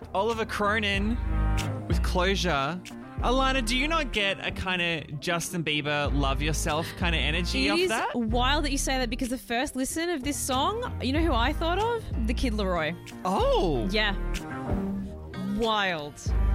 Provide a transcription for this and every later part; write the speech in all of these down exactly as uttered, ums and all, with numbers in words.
Oliver Cronin with Closure. Alana, do you not get a kind of Justin Bieber love yourself kind of energy It off is that? wild that you say that because the first listen of this song, you know who I thought of? The Kid Laroi. Oh. Yeah. Wild.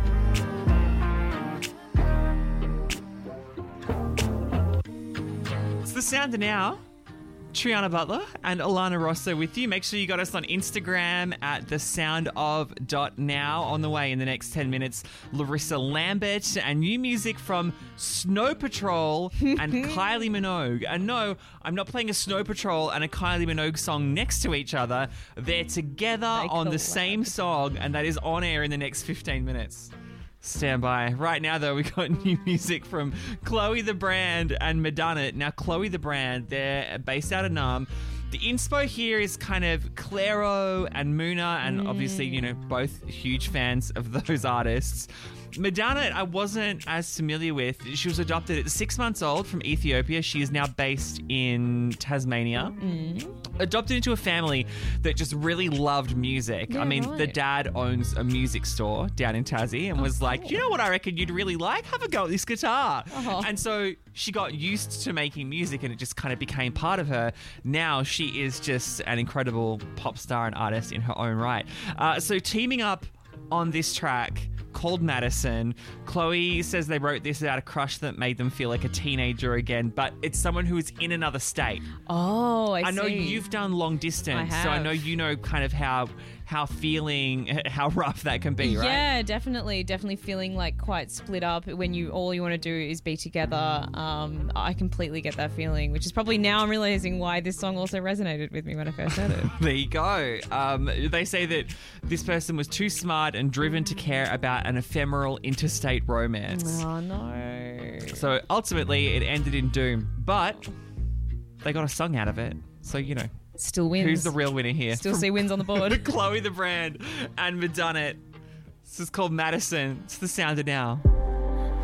It's the sound of now. Triana Butler and Alana Rosso with you. Make sure you got us on Instagram at the sound of dot now. On the way in the next ten minutes, Larissa Lambert and new music from Snow Patrol and Kylie Minogue. And no, I'm not playing a Snow Patrol and a Kylie Minogue song next to each other. They're together They on the collab. same song, and that is on air in the next fifteen minutes. Stand by. Right now, though, we got new music from Chloe the Brand and Madonna. Now, Chloe the Brand, they're based out of Nam. The inspo here is kind of Clairo and Muna, and mm. obviously, you know, both huge fans of those artists. Madonna, I wasn't as familiar with. She was adopted at six months old from Ethiopia. She is now based in Tasmania. Mm. Adopted into a family that just really loved music. Yeah, I mean, right. the dad owns a music store down in Tassie and oh, was like, cool. you know what I reckon you'd really like? Have a go at this guitar. Uh-huh. And so she got used to making music and it just kind of became part of her. Now she is just an incredible pop star and artist in her own right. Uh, so teaming up on this track called Madison. Chloe says they wrote this about a crush that made them feel like a teenager again, but it's someone who is in another state. Oh, I, I know see. you've done long distance, I so I have. know you know kind of how how feeling, how rough that can be, right? Yeah, definitely. Definitely feeling like quite split up when you all you want to do is be together. Um, I completely get that feeling, which is probably now I'm realizing why this song also resonated with me when I first heard it. There you go. Um, they say that this person was too smart and driven to care about an ephemeral interstate romance. Oh, no. So ultimately, it ended in doom, but they got a song out of it. So, you know, Still wins. who's the real winner here? Still see wins on the board. Chloe the Brand and Madonna. This is called Madison. It's the sound of now.